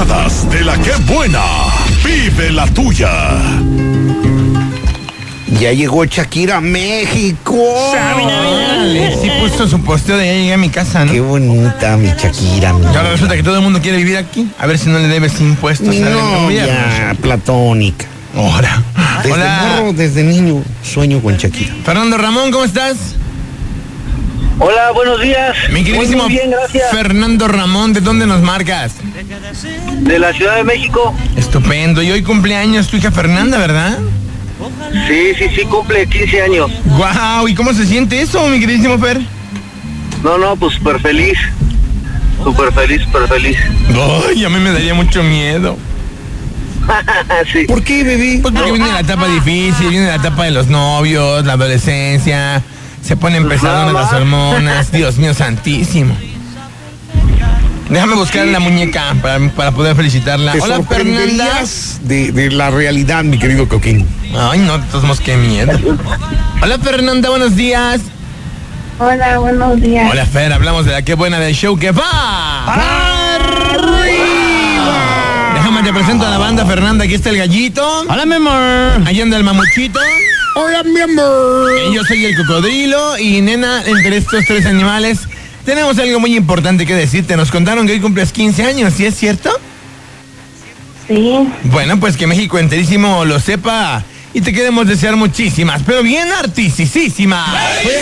Micheladas de la que buena. Vive la tuya. Ya llegó Shakira a México. Sí puso su posteo de ya llegué a mi casa, ¿no? Qué bonita mi Shakira. Y ahora resulta que todo el mundo quiere vivir aquí. A ver si no le debes impuestos al No, gobierno. ya, platónica. Ahora. Desde Hola. morro, desde niño, sueño con Shakira. Fernando Ramón, ¿cómo estás? Hola, buenos días. Mi queridísimo Muy bien, gracias. Fernando Ramón, ¿de dónde nos marcas? De la Ciudad de México. Estupendo. Y hoy cumpleaños tu hija Fernanda, ¿verdad? Sí, cumple 15 años. Guau, ¿y cómo se siente eso, mi queridísimo Fer? No, pues súper feliz. Súper feliz. Ay, a mí me daría mucho miedo. Sí. ¿Por qué, bebé? Pues porque viene la etapa difícil, viene la etapa de los novios, la adolescencia, se ponen pesadonas las hormonas, Dios mío santísimo. Déjame buscar la muñeca para poder felicitarla. Te Hola, Fernanda. sorprenderías de la realidad, mi querido Coquín. Ay, no, todos qué miedo. Hola, Fernanda, buenos días. Hola, buenos días. Hola, Fer, hablamos de la que buena del show que va. ¡Arriba! Déjame te presento a la banda, Fernanda. Aquí está el gallito. Hola, mi amor. Ahí anda el mamuchito. Hola, mi amor. Y yo soy el cocodrilo. Y nena, entre estos tres animales, tenemos algo muy importante que decirte. Nos contaron que hoy cumples 15 años, ¿sí es cierto? Sí. Bueno, pues que México enterísimo lo sepa. Y te queremos desear muchísimas, pero bien artisísimas.